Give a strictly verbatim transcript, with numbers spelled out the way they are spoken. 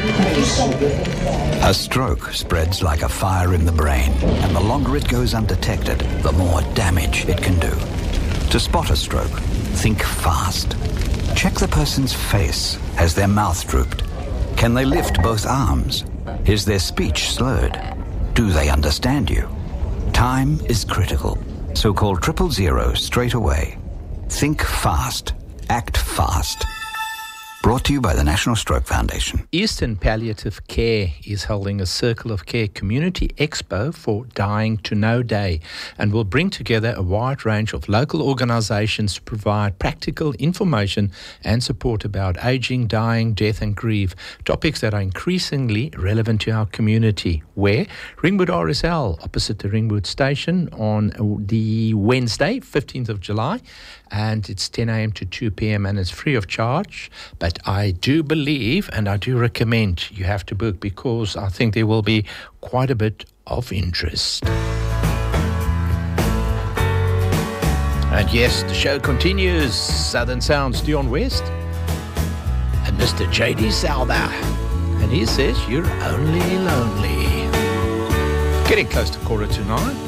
A stroke spreads like a fire in the brain, and the longer it goes undetected, the more damage it can do. To spot a stroke, think fast. Check the person's face. Has their mouth drooped? Can they lift both arms? Is their speech slurred? Do they understand you? Time is critical, so call triple zero straight away. Think fast. Act fast. Brought to you by the National Stroke Foundation. Eastern Palliative Care is holding a Circle of Care Community Expo for Dying to Know Day and will bring together a wide range of local organisations to provide practical information and support about ageing, dying, death and grief, topics that are increasingly relevant to our community. Where? Ringwood R S L, opposite the Ringwood Station on the Wednesday, fifteenth of July, and it's ten a.m. to two p.m. and it's free of charge. But I do believe and I do recommend you have to book because I think there will be quite a bit of interest. And yes, the show continues. Southern Sounds, Dion West and Mister J D Souther. And he says, you're only lonely. Getting close to quarter to nine.